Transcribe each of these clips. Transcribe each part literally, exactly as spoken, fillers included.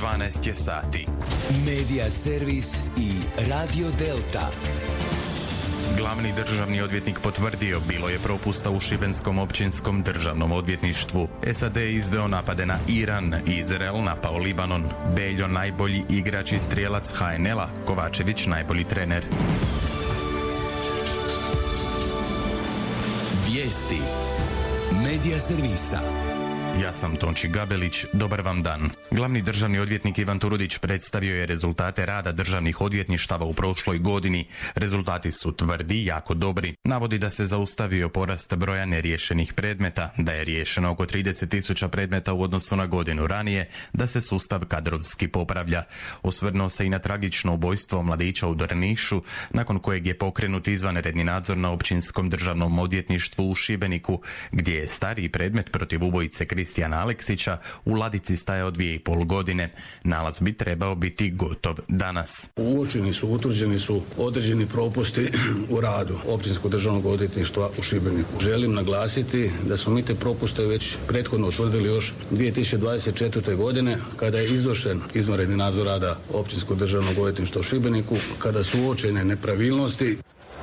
dvanaest je sati. Medija servis i Radio Delta. Glavni državni odvjetnik potvrdio bilo je propusta u Šibenskom općinskom državnom odvjetništvu. S A D je izveo napade na Iran, Izrael napao Libanon. Beljo najbolji igrač i strijelac H N L-a, Kovačević najbolji trener. Vijesti Medija servisa. Ja sam Tonči Gabelić, dobar vam dan. Glavni državni odvjetnik Ivan Turudić predstavio je rezultate rada državnih odvjetništava u prošloj godini. Rezultati su tvrdi, jako dobri. Navodi da se zaustavio porast broja neriješenih predmeta, da je riješeno oko trideset tisuća predmeta u odnosu na godinu ranije, da se sustav kadrovski popravlja. Osvrnuo se i na tragično ubojstvo mladića u Drnišu, nakon kojeg je pokrenut izvanredni nadzor na općinskom državnom odvjetništvu u Šibeniku, gdje je stariji predmet protiv ubojice Kristijana Aleksića u ladici stajao dvije i pol godine. Nalaz bi trebao biti gotov danas. Uočeni su, utvrđeni su određeni propusti u radu Općinskog državnog odvjetništva u Šibeniku. Želim naglasiti da smo mi te propuste već prethodno utvrdili još dvije tisuće dvadeset četvrte. godine kada je izvršen izvanredni nadzor rada Općinskog državnog odvjetništva u Šibeniku, kada su uočene nepravilnosti.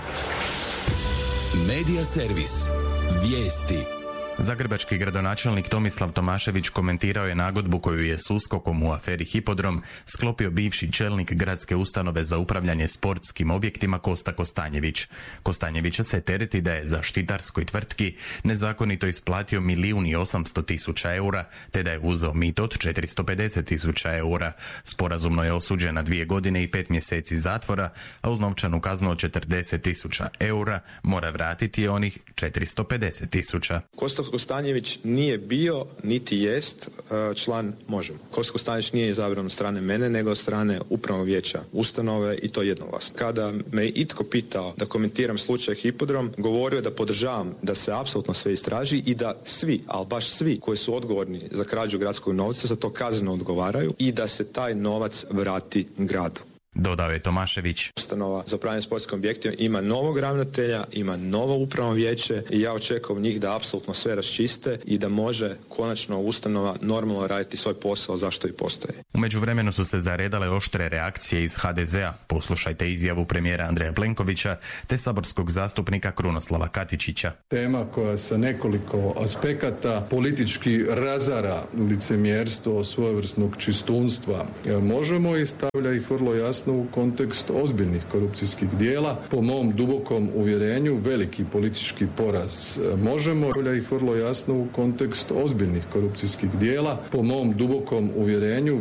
Medija servis. Vijesti. Zagrebački gradonačelnik Tomislav Tomašević komentirao je nagodbu koju je s USKOK-om u aferi Hipodrom sklopio bivši čelnik gradske ustanove za upravljanje sportskim objektima Kosta Kostanjević. Kostanjevića se tereti da je zaštitarskoj tvrtki nezakonito isplatio milijun i osamsto tisuća eura, te da je uzeo mito od četiristo pedeset tisuća eura. Sporazumno je osuđen na dvije godine i pet mjeseci zatvora, a uz novčanu kaznu od četrdeset tisuća eura mora vratiti onih četiristo pedeset tisuća. Kosta Kostanjević nije bio, niti jest član Možemo. Kosta Kostanjević nije izabran od strane mene, nego od strane upravnog vijeća ustanove i to jednoglasno. Kada me itko pitao da komentiram slučaj Hipodrom, govorio da podržavam da se apsolutno sve istraži i da svi, ali baš svi koji su odgovorni za krađu gradskog novca za to kazneno odgovaraju i da se taj novac vrati gradu. Dodao je Tomašević. Ustanova za upravljanje sportskim objektima ima novog ravnatelja, ima novo upravno vijeće i ja očekujem od njih da apsolutno sve raščiste i da može konačno ustanova normalno raditi svoj posao zašto i postoji. U međuvremenu su se zaredale oštre reakcije iz H D Z-a. Poslušajte izjavu premijera Andreja Plenkovića te saborskog zastupnika Krunoslava Katičića. Tema koja sa nekoliko aspekata politički razara licemjerstvo svojevrsnog čistunstva Možemo i stavlja ih vrlo jasno u kontekst ozbiljnih korupcijskih dijela. Po mom dubokom uvjerenju veliki politički poraz Možemo stavlja ih vrlo jasno u kontekst ozbiljnih korupcijskih dijela. Po mom dubokom uvjerenju